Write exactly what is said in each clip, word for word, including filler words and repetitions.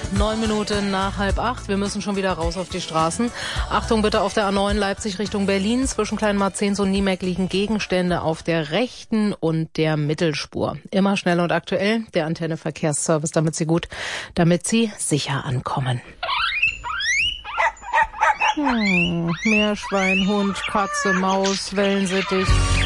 Neun Minuten nach halb acht. Wir müssen schon wieder raus auf die Straßen. Achtung bitte auf der A neun Leipzig Richtung Berlin. Zwischen Kleinmarzens und Niemeck liegen Gegenstände auf der rechten und der Mittelspur. Immer schnell und aktuell. Der Antenne Verkehrsservice, damit Sie gut, damit Sie sicher ankommen. Hm, Meerschwein, Hund, Katze, Maus, Wellensittich.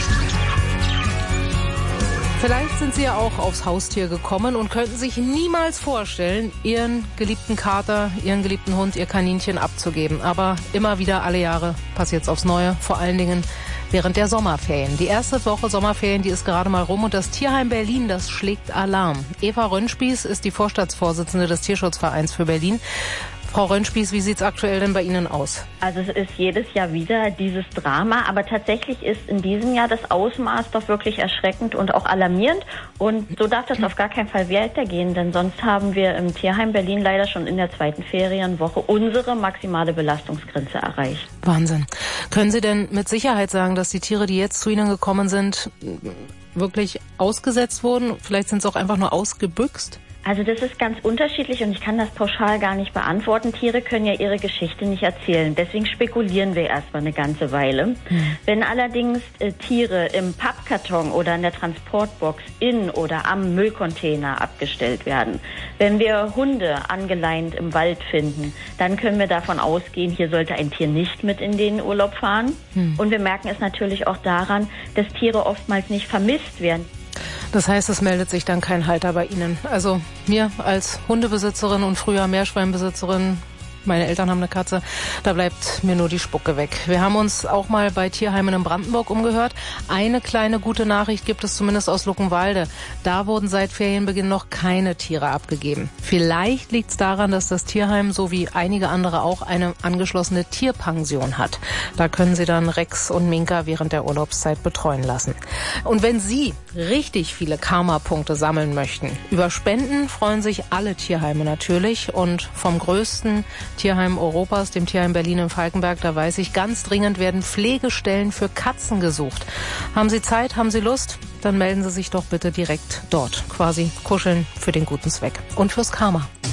Vielleicht sind Sie ja auch aufs Haustier gekommen und könnten sich niemals vorstellen, Ihren geliebten Kater, Ihren geliebten Hund, Ihr Kaninchen abzugeben. Aber immer wieder, alle Jahre, passiert's aufs Neue, vor allen Dingen während der Sommerferien. Die erste Woche Sommerferien, die ist gerade mal rum und das Tierheim Berlin, das schlägt Alarm. Eva Rönnspieß ist die Vorstandsvorsitzende des Tierschutzvereins für Berlin. Frau Rönnspieß, wie sieht's aktuell denn bei Ihnen aus? Also es ist jedes Jahr wieder dieses Drama, aber tatsächlich ist in diesem Jahr das Ausmaß doch wirklich erschreckend und auch alarmierend. Und so darf das auf gar keinen Fall weitergehen, denn sonst haben wir im Tierheim Berlin leider schon in der zweiten Ferienwoche unsere maximale Belastungsgrenze erreicht. Wahnsinn. Können Sie denn mit Sicherheit sagen, dass die Tiere, die jetzt zu Ihnen gekommen sind, wirklich ausgesetzt wurden? Vielleicht sind sie auch einfach nur ausgebüxt? Also das ist ganz unterschiedlich und ich kann das pauschal gar nicht beantworten. Tiere können ja ihre Geschichte nicht erzählen. Deswegen spekulieren wir erstmal eine ganze Weile. Mhm. Wenn allerdings äh, Tiere im Pappkarton oder in der Transportbox in oder am Müllcontainer abgestellt werden, wenn wir Hunde angeleint im Wald finden, dann können wir davon ausgehen, hier sollte ein Tier nicht mit in den Urlaub fahren. Mhm. Und wir merken es natürlich auch daran, dass Tiere oftmals nicht vermisst werden. Das heißt, es meldet sich dann kein Halter bei Ihnen. Also mir als Hundebesitzerin und früher Meerschweinbesitzerin, meine Eltern haben eine Katze, da bleibt mir nur die Spucke weg. Wir haben uns auch mal bei Tierheimen in Brandenburg umgehört. Eine kleine gute Nachricht gibt es zumindest aus Luckenwalde. Da wurden seit Ferienbeginn noch keine Tiere abgegeben. Vielleicht liegt es daran, dass das Tierheim, so wie einige andere auch, eine angeschlossene Tierpension hat. Da können Sie dann Rex und Minka während der Urlaubszeit betreuen lassen. Und wenn Sie richtig viele Karma-Punkte sammeln möchten, über Spenden freuen sich alle Tierheime natürlich. Und vom größten Tierheim Europas, dem Tierheim Berlin im Falkenberg, da weiß ich, ganz dringend werden Pflegestellen für Katzen gesucht. Haben Sie Zeit, haben Sie Lust? Dann melden Sie sich doch bitte direkt dort. Quasi kuscheln für den guten Zweck und fürs Karma.